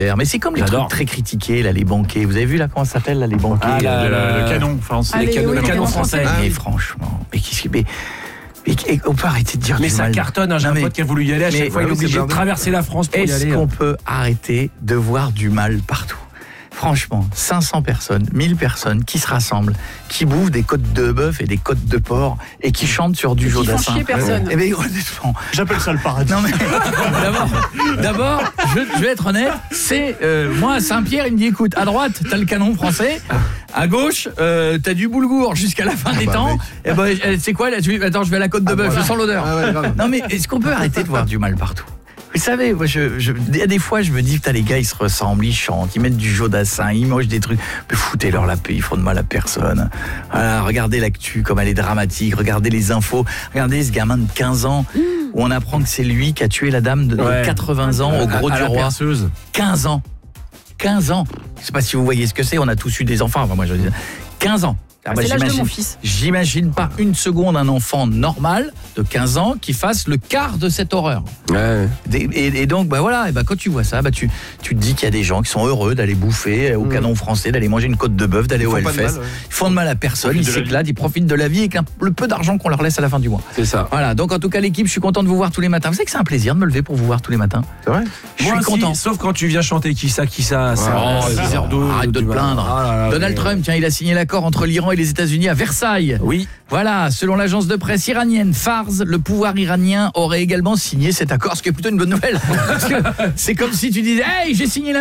Mais c'est comme les trucs très critiqués, là, les banquets. Vous avez vu là comment ça s'appelle là, les banquets le canon français. Le canon français. Mais franchement, on peut arrêter de dire mais du ça mal. cartonne, j'ai un pote qui a voulu y aller, à chaque fois il est obligé de traverser la France pour y aller. Est-ce qu'on peut arrêter de voir du mal partout ? Franchement, 500 personnes, 1000 personnes qui se rassemblent, qui bouffent des côtes de bœuf et des côtes de porc et qui chantent sur du Jodassin. Qui font chier personne. Eh bien, honnêtement, j'appelle ça le paradis. Non mais d'abord, je vais être honnête, c'est moi à Saint-Pierre, il me dit écoute, à droite, t'as le canon français, à gauche, t'as du boulgour jusqu'à la fin des temps. Et ben c'est quoi là, attends, je vais à la côte de bœuf, je sens l'odeur. Non mais est-ce qu'on peut arrêter de voir du mal partout ? Vous savez, moi, il y a des fois, je me dis, putain, les gars, ils se ressemblent, ils chantent, ils mettent du Jodassin, ils mangent des trucs. Mais foutez-leur la paix, ils font de mal à personne. Voilà, regardez l'actu, comme elle est dramatique, regardez les infos, regardez ce gamin de 15 ans, où on apprend que c'est lui qui a tué la dame de 80 ans au Gros du Roi. 15 ans. 15 ans. Je sais pas si vous voyez ce que c'est, on a tous eu des enfants. Enfin, moi, je dis 15 ans. C'est l'âge de mon fils. J'imagine pas une seconde un enfant normal de 15 ans qui fasse le quart de cette horreur. Ouais. Et donc voilà, et quand tu vois ça, tu te dis qu'il y a des gens qui sont heureux d'aller bouffer au canon français, d'aller manger une côte de bœuf, d'aller au Hellfest. Ils font de mal à personne, ils s'éclatent, ils profitent de la vie avec le peu d'argent qu'on leur laisse à la fin du mois. C'est ça. Voilà, donc en tout cas l'équipe, je suis content de vous voir tous les matins. Vous savez que c'est un plaisir de me lever pour vous voir tous les matins. C'est vrai. Je suis content. Sauf quand tu viens chanter qui ça. Arrête de te plaindre. Donald Trump, tiens, il a signé l'accord entre l'Iran et les États-Unis à Versailles. Oui. Voilà, selon l'agence de presse iranienne Fars, le pouvoir iranien aurait également signé cet accord, ce qui est plutôt une bonne nouvelle. Parce que c'est comme si tu disais « Hey, j'ai signé